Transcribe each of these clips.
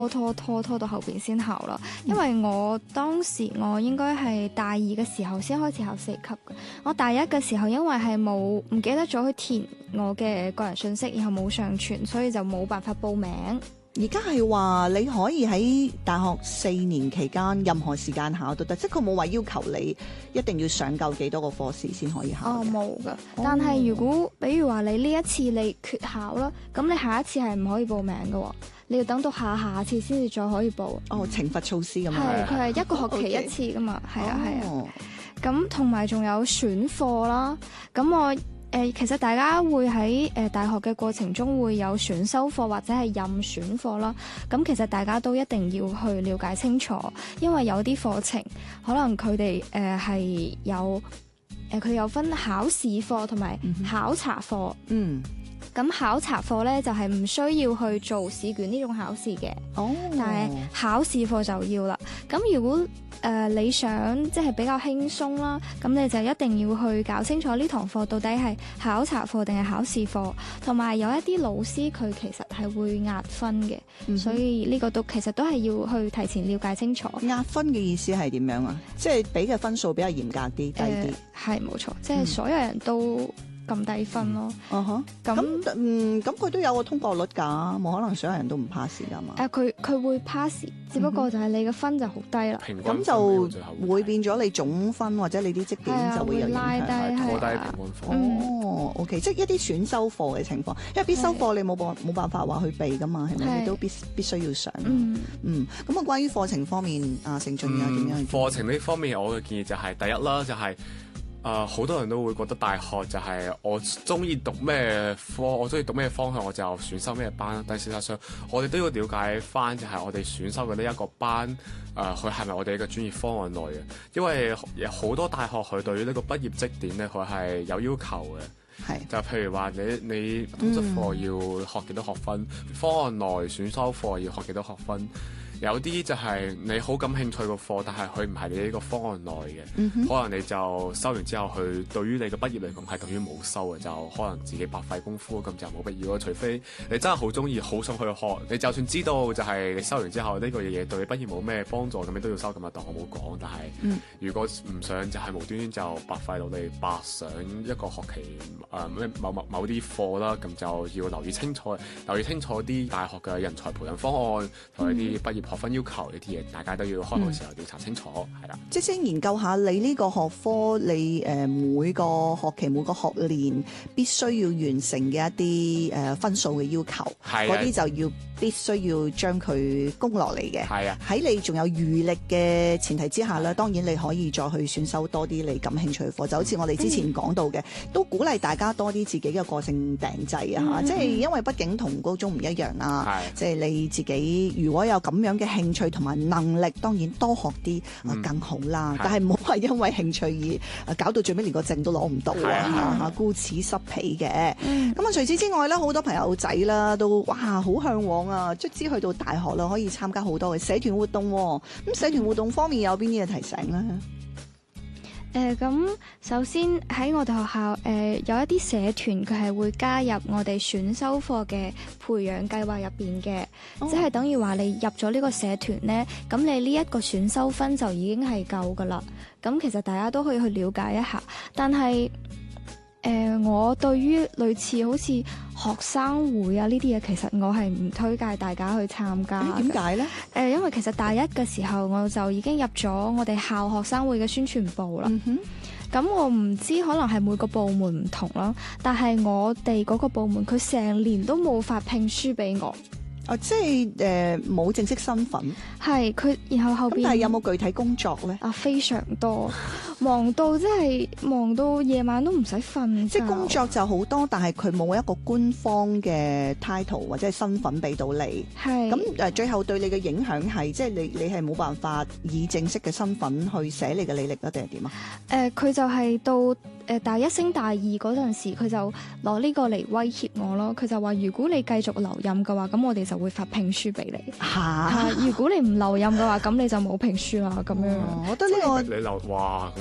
拖到後邊先考啦，因為我當時我應該係大二嘅時候先開始考4級嘅。我大一嘅時候因為係唔記得咗去填我嘅個人信息，然後冇上傳，所以就冇辦法報名。 而家係話你可以喺大學4年期間任何時間考都得，即係佢冇話要求你一定要上夠幾多個課時先可以考。 冇㗎。但係如果比如話你呢一次你缺考啦，咁你下一次係唔可以報名㗎喎，你要等到下次先至再可以報。 懲罰措施咁樣。 係，佢係一個學期一次㗎嘛。係啊。咁同埋仲有選課啦。咁我其實大家會喺大學嘅過程中會有選修課或者係任選課啦。咁其實大家都一定要去了解清楚，因為有啲課程可能佢哋係有佢有分考試課同埋考察課。咁考察課咧就係唔需要去做試卷呢種考試嘅。但係考試課就要啦。咁如果你想即係比較輕鬆啦，咁你就一定要去搞清楚呢堂課到底係考察課定係考試課，同埋有一啲老師佢其實係會壓分嘅。所以呢個其實都係要去提前了解清楚。 壓分嘅意思係點樣啊？即係俾嘅分數比較嚴格啲，低啲。 係冇錯，即係所有人都咁低分咯。 咁佢都有個通過率㗎，冇可能所有人都唔 pass 㗎嘛。 佢會 pass，只不過就係你嘅分就好低啦。 咁就會變咗你總分或者你啲績點就會有影響， 拖低平均分。 OK， 即係一啲選修課嘅情況，因為必修課你冇辦法話去備㗎嘛，係咪？你都必須要上。咁關於課程方面，成俊又點樣？ 課程呢方面，我嘅建議就係第一啦，就係好多人都會覺得大學就係我中意讀咩科，我中意讀咩方向，我就選修咩班。但事實上，我哋都要了解翻，就係我哋選修嘅呢一個班，佢係咪我哋嘅專業方案內嘅？因為有好多大學佢對於呢個畢業績點咧，佢係有要求嘅。就譬如話你通識課要學幾多學分，方案內選修課要學幾多學分。有啲就係你好感興趣個課，但係佢唔係你呢個方案內嘅，可能你就收完之後，佢對於你嘅畢業嚟講係等於冇收嘅，就可能自己白費功夫，咁就冇必要咯。除非你真係好中意，好想去學，你就算知道就係你收完之後呢個嘢對你畢業冇咩幫助，咁你都要收，咁就當我冇講。但係如果唔想就係無端端就白費到你白上一個學期某啲課啦，咁就要留意清楚啲大學嘅人才培養方案同埋啲畢業學分要求呢啲嘢，大家都要開學時候調查清楚，係啦。即係先研究下你呢個學科，你每個學期每個學年必須要完成嘅一啲分數嘅要求，嗰啲就必須要將佢供落嚟嘅。係啊，喺你仲有餘力嘅前提之下咧，當然你可以再去選修多啲你感興趣嘅課，就好似我哋之前講到嘅，都鼓勵大家多啲自己嘅個性訂製啊，即係因為畢竟同高中唔一樣啦，即係你自己如果有咁樣嘅興趣同埋能力，當然多學啲更好啦。但係唔好話因為興趣而搞到最尾連個證都攞唔到顧此失彼嘅。咁啊，除此之外咧，好多朋友仔啦都好向往啊，卒之去到大學啦，可以參加好多嘅社團活動。咁社團活動方面有邊啲嘅提醒咧？ 咁首先喺我哋學校有一啲社團，佢係會加入我哋選修課嘅培養計劃入邊嘅，即係等於話你入咗呢個社團呢，咁你呢一個選修分就已經係夠噶啦。咁其實大家都可以去了解一下，但係我對於類似好似學生會啊呢啲嘢，其實我係唔推介大家去參加。 點解呢？ 因為其實大一嘅時候我就已經入咗我哋校學生會嘅宣傳部啦。咁我唔知可能係每個部門唔同啦，但係我哋嗰個部門佢成年都冇發聘書俾我。 即係冇正式身份。 係佢，然後後邊。 但係有冇具體工作咧？ 非常多，忙到夜晚都唔使瞓。 即係工作就好多，但係佢冇一個官方嘅 title 或者係身份俾到你。係。咁最後對你嘅影響係，即係你係冇辦法以正式嘅身份去寫你嘅履歷啊，定係點啊？ 佢就係到大一升大二嗰陣時，佢就攞呢個嚟威脅我咯。佢就話如果你繼續留任嘅話，咁我哋就會發聘書俾你。如果你唔留任嘅話，咁你就冇聘書啦。咁樣。 我覺得呢個你留哇咁啊，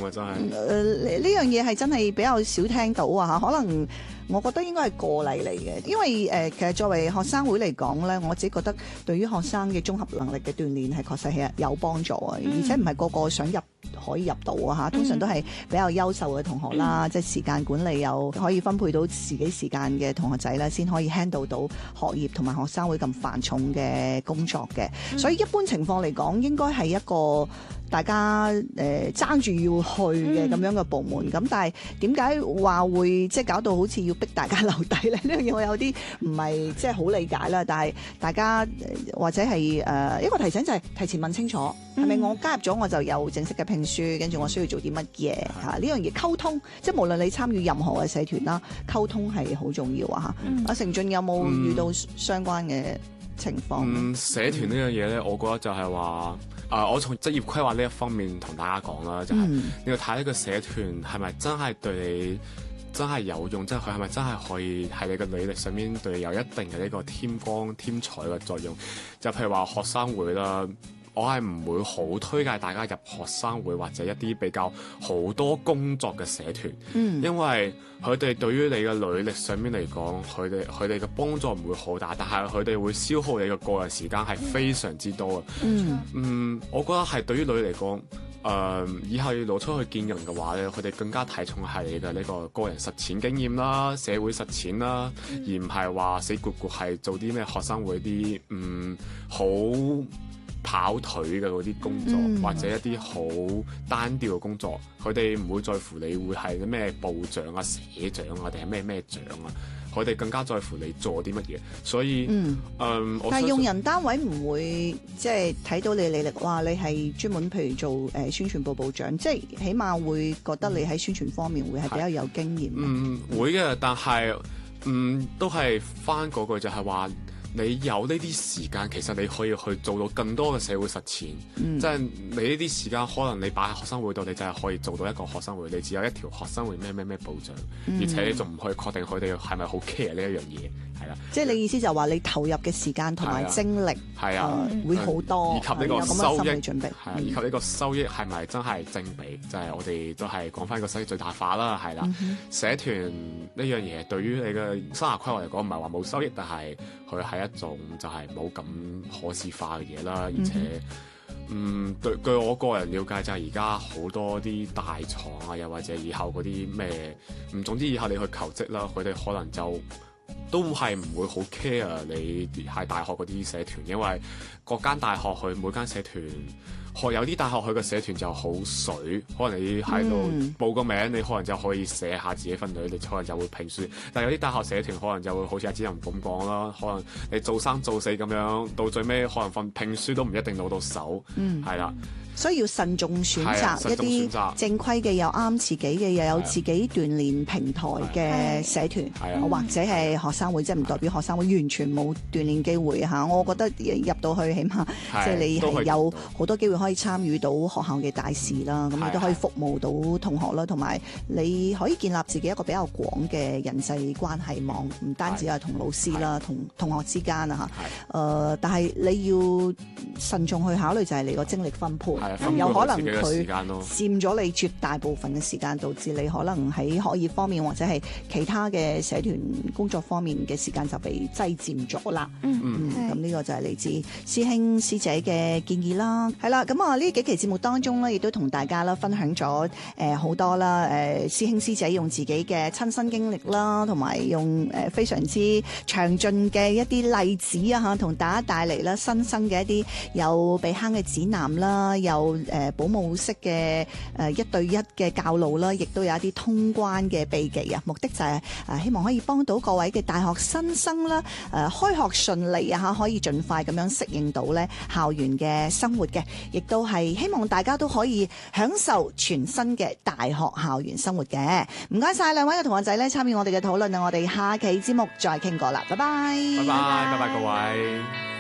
啊，真係。 呢樣嘢係真係比較少聽到啊，可能我覺得應該係個例嚟嘅，因為其實作為學生會嚟講咧，我自己覺得對於學生嘅綜合能力嘅鍛鍊係確實係有幫助啊，而且唔係個個想入可以入到啊嚇，通常都係比較優秀嘅同學啦，即係時間管理又可以分配到自己時間嘅同學仔咧，先可以 handle 到學業同埋學生會咁繁重嘅工作嘅，所以一般情況嚟講，應該係一個大家爭住要去嘅咁樣嘅部門，咁但係點解話會即係搞到好似要逼大家留低咧？呢樣嘢我有啲唔係即係好理解啦。但係大家或者係一個提醒就係提前問清楚，係咪我加入咗我就有正式嘅聘書，跟住我需要做啲乜嘢嚇？呢樣嘢溝通，即係無論你參與任何嘅社團啦，溝通係好重要啊嚇。阿成駿有冇遇到相關嘅情況？ 社團呢樣嘢咧，我覺得就係話。我從職業規劃呢一方面同大家講啦，就係你要睇呢個社團係咪真係對你真係有用，即係佢係咪真係可以喺你嘅履歷上面對你有一定嘅呢個添光添彩嘅作用。就譬如話學生會啦，我係唔會好推介大家入學生會或者一啲比較好多工作嘅社團，因為佢哋對於你嘅履歷上面嚟講，佢哋嘅幫助唔會好大，但係佢哋會消耗你嘅個人時間係非常之多啊。我覺得係對於你嚟講，以後要攞出去見人嘅話咧，佢哋更加睇重係你嘅呢個個人實踐經驗啦、社會實踐啦，而唔係話死咕咕係做啲咩學生會啲好跑腿嘅嗰啲工作，或者一啲好單調嘅工作，佢哋唔會在乎你會係啲咩部長啊、社長啊，定係咩長啊，佢哋更加在乎你做啲乜嘢。所以， 但係用人單位唔會即係睇到你履歷，哇！你係專門譬如做宣傳部部長，即係起碼會覺得你喺宣傳方面會係比較有經驗。 會嘅，但係都係翻嗰句就係話。你有呢啲時間，其實你可以去做到更多嘅社會實踐。即係你呢啲時間，可能你擺喺學生會度，你就係可以做到一個學生會。你只有一條學生會咩保障，而且你仲唔可以確定佢哋係咪好 care 呢一樣嘢，係啦。 即係你意思就係話你投入嘅時間同埋精力係啊， 會好多， 以及呢個收益準備係啊，以及呢個收益係咪真係正比？就係我哋都係講翻個收益最大化啦，係啦。社團呢樣嘢對於你嘅生涯規劃嚟講，唔係話冇收益，但係佢係一種就係冇咁可視化嘅嘢啦，而且據我個人了解就係而家好多啲大廠啊，又或者以後嗰啲咩總之以後你去求職啦，佢哋可能就都係唔會好 care 你係大學嗰啲社團，因為各間大學佢每間社團。有啲大學佢嘅社團就好水，可能你喺度報個名，你可能就可以寫下自己份履歷，你可能就會評書。但係有啲大學社團可能就會好似阿子仁咁講啦，可能你做生做死咁樣，到最尾可能份評書都唔一定攞到手，係啦。所以要慎重選擇一啲正規嘅又啱自己嘅又有自己鍛鍊平台嘅社團，或者係學生會，即係唔代表學生會完全冇鍛鍊機會嚇。我覺得入到去起碼即係你係有好多機會可以參與到學校嘅大事啦，咁你都可以服務到同學啦，同埋你可以建立自己一個比較廣嘅人際關係網，唔單止係同老師啦，同同學之間啊嚇。但係你要慎重去考慮就係你個精力分配。有可能佢佔咗你絕大部分嘅時間，導致你可能喺學業方面或者係其他嘅社團工作方面嘅時間就被擠佔咗啦。咁呢個就係嚟自師兄師姐嘅建議啦。係啦，咁啊呢幾期節目當中咧，亦都同大家啦分享咗好多啦師兄師姐用自己嘅親身經歷啦，同埋用非常之詳盡嘅一啲例子啊嚇，同大家帶嚟啦新生嘅一啲有避坑嘅指南啦，有保姆式嘅1對1嘅教路啦，亦都有一啲通關嘅秘技啊！目的就係希望可以幫到各位嘅大學新生啦，開學順利啊嚇，可以盡快咁樣適應到咧校園嘅生活嘅，亦都係希望大家都可以享受全新嘅大學校園生活嘅。唔該晒兩位嘅同學仔咧參與我哋嘅討論啊！我哋下期節目再傾過啦，拜拜， 拜拜，拜拜各位。